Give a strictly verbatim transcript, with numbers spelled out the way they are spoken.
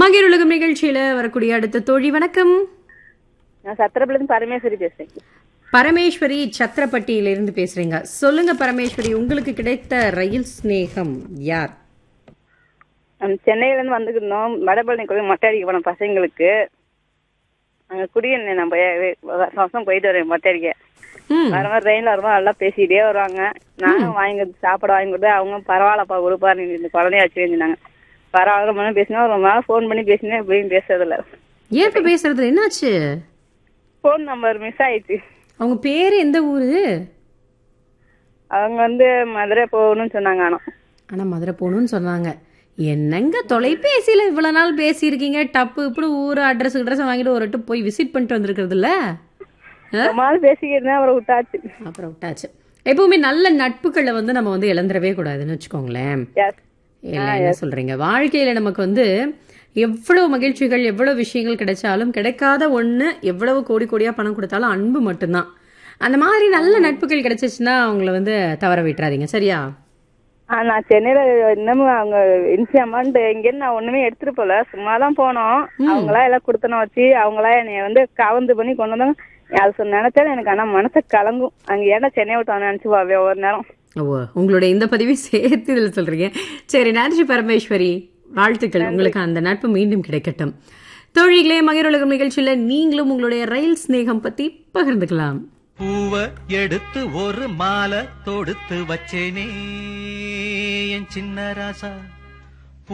மகிழ் உலகம் நிகழ்ச்சியில வரக்கூடிய அடுத்த தோழி வணக்கம். நான் சத்திரப்பள்ளி பரமேஸ்வரி பேசுறேன். பரமேஸ்வரி சத்திரப்பட்டியிலிருந்து பேசுறீங்க. சொல்லுங்க பரமேஸ்வரி, உங்களுக்கு கிடைத்த ரயில் சிநேகம் யார்? சென்னையில இருந்து வந்துருந்தோம். வடபழனி கோயில் மொட்டை அடிக்க போனோம் பசங்களுக்கு. அங்க குடியிருந்தேன். நான் வருஷம் போயிட்டு வரேன் மொட்டை அடிக்க. வர மாதிரி ரெயின்ல வரும்போது நல்லா பேசிக்கிட்டே வருவாங்க. நானும் வாங்கி கொடுத்து சாப்பாடு வாங்கி கொடுத்து அவங்க பரவாயில்லப்பா கொடுப்பா நீங்க இந்த குழந்தைய வச்சு வேண்டினாங்க. பரவாயில்ல ரொம்ப நேரம் பேசினா ரொம்ப நாள் ஃபோன் பண்ணி பேசினேன். இப்படின்னு பேசுறதில்ல. ஏன் இப்ப பேசுறது என்னாச்சு? ஃபோன் நம்பர் மிஸ் ஆயிடுச்சு. அவங்க பேரு எந்த ஊரு? அவங்க வந்து மதுரை போகணும்னு சொன்னாங்க. ஆனா ஆனா மதுரை போகணும்னு சொன்னாங்க. என்னங்க தொலைபேசியில இவ்வளவு நாள் பேசியிருக்கீங்க, டப்பு இப்படி ஊரு அட்ரஸ் அட்ரஸ் வாங்கிட்டு ஒரு போய் விசிட் பண்ணிட்டு வந்திருக்கிறது இல்ல? பேசிக்கிட்டு அப்புறம் விட்டாச்சு. அப்புறம் விட்டாச்சு. எப்பவுமே நல்ல நட்புகளை வந்து நம்ம வந்து இழந்துடவே கூடாதுன்னு வச்சுக்கோங்களேன். என்ன சொல்றீங்க? வாழ்க்கையில நமக்கு வந்து எவ்வளவு மகிழ்ச்சிகள் எவ்வளவு விஷயங்கள் கிடைச்சாலும் கிடைக்காத ஒண்ணு எவ்வளவு கோடி கோடியா பணம் கொடுத்தாலும் அன்பு மட்டும்தான். அந்த மாதிரி நல்ல நட்புகள் கிடைச்சிச்சுன்னா அவங்கள வந்து தவற விட்டுறாதீங்க. சரியா? நான் சென்னையில இன்னமும் அவங்க இன்சி அமௌண்ட் இங்கேருந்து நான் ஒண்ணுமே எடுத்துட்டு போல, சும்மாதான் போனோம். அவங்களா எல்லாம் கொடுத்தன வச்சு அவங்களா என்னைய வந்து கவர்ந்து பண்ணி கொண்டு வந்தாங்க. அது சொன்ன நினைச்சாலும் எனக்கு ஆனா மனசை கலங்கும். அங்க ஏன்னா சென்னை விட்டு நினைச்சு பாவே ஒவ்வொரு நேரம். ஓ, உங்களுடைய இந்த பதிவை சேர்த்து இதுல சொல்றீங்க. சரி, நன்றி பரமேஸ்வரி, வாழ்த்துக்கள். உங்களுக்கு அந்த நட்பு மீண்டும் கிடைக்கட்டும். தோழிகளே, மகிழ் உலகம் நிகழ்ச்சியில நீங்களும் உங்களுடைய ரயில் சிநேகம் பத்தி பகிர்ந்துக்கலாம். பூவ எடுத்து ஒரு மாலை தொடுத்து வச்சேனே என் சின்ன ராசா.